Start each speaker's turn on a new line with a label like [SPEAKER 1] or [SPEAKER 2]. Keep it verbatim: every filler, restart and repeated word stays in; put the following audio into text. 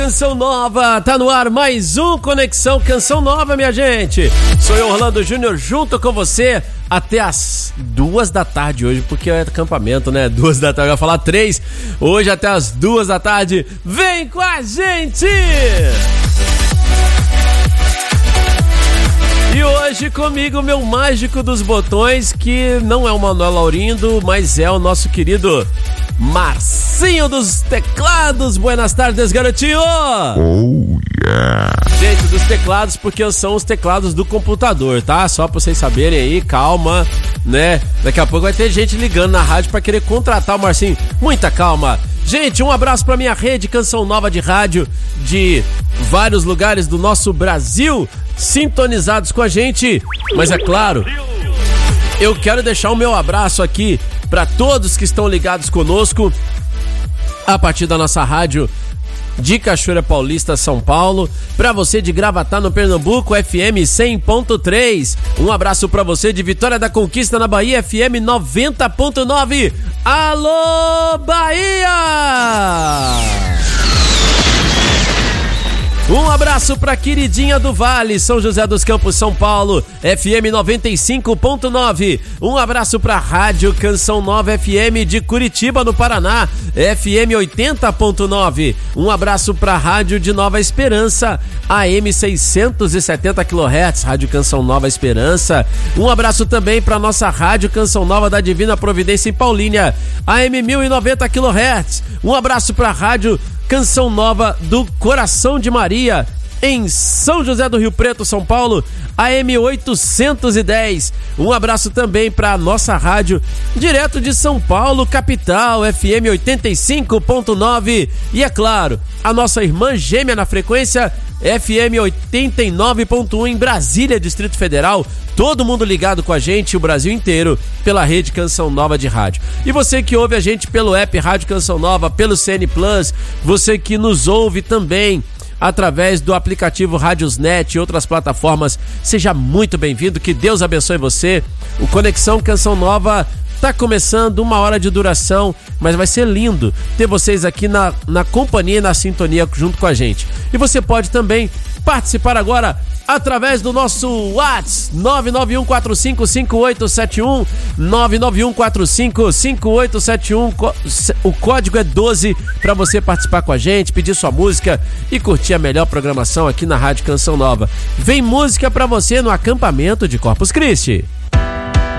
[SPEAKER 1] Canção Nova, tá no ar mais um Conexão Canção Nova, minha gente. Sou eu, Orlando Júnior, junto com você até as duas da tarde hoje, porque é acampamento, né? Duas da tarde, eu ia falar três. Hoje até as duas da tarde. Vem com a gente! E hoje comigo, meu mágico dos botões, que não é o Manuel Laurindo, mas é o nosso querido Marcinho dos teclados. Buenas tardes, garotinho!
[SPEAKER 2] Oh, yeah!
[SPEAKER 1] Gente, dos teclados, porque são os teclados do computador, tá? Só pra vocês saberem aí, calma, né? Daqui a pouco vai ter gente ligando na rádio pra querer contratar o Marcinho. Muita calma. Gente, um abraço pra minha rede Canção Nova de rádio de vários lugares do nosso Brasil, sintonizados com a gente. Mas é claro, eu quero deixar o meu abraço aqui para todos que estão ligados conosco a partir da nossa rádio de Cachoeira Paulista, São Paulo, para você de Gravatá, no Pernambuco, F M cem ponto três. Um abraço para você de Vitória da Conquista, na Bahia, F M noventa ponto nove. Alô, Bahia! Um abraço pra queridinha do Vale, São José dos Campos, São Paulo, F M noventa e cinco ponto nove. Um abraço pra Rádio Canção Nova F M de Curitiba, no Paraná, F M oitenta ponto nove. Um abraço pra Rádio de Nova Esperança, A M seiscentos e setenta quilohertz, Rádio Canção Nova Esperança. Um abraço também pra nossa Rádio Canção Nova da Divina Providência em Paulínia, A M mil e noventa quilohertz. Um abraço pra Rádio Canção Nova do Coração de Maria, em São José do Rio Preto, São Paulo, A M oitocentos e dez. Um abraço também para a nossa rádio, direto de São Paulo, capital, F M oitenta e cinco ponto nove. E é claro, a nossa irmã gêmea na frequência, F M oitenta e nove ponto um em Brasília, Distrito Federal. Todo mundo ligado com a gente, o Brasil inteiro, pela rede Canção Nova de rádio. E você que ouve a gente pelo app Rádio Canção Nova, pelo C N Plus, você que nos ouve também através do aplicativo Radiosnet e outras plataformas, seja muito bem-vindo, que Deus abençoe você. O Conexão Canção Nova tá começando, uma hora de duração, mas vai ser lindo ter vocês aqui na, na companhia e na sintonia junto com a gente. E você pode também participar agora através do nosso WhatsApp nove nove um quatro cinco cinco oito sete um, nove nove um quatro cinco cinco oito sete um. O código é doze para você participar com a gente, pedir sua música e curtir a melhor programação aqui na Rádio Canção Nova. Vem música para você no acampamento de Corpus Christi.